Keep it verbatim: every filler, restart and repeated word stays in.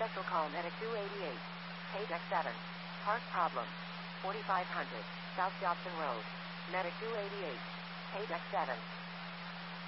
Special call Medic two eighty-eight. Paydeck seven. Heart problem. forty-five hundred. South Dobson Road. Medic two eighty-eight. Paydeck seven.